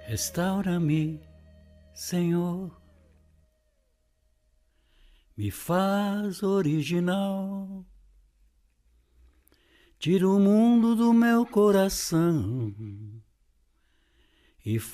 Restaura-me, Senhor, me faz original, tira o mundo do meu coração e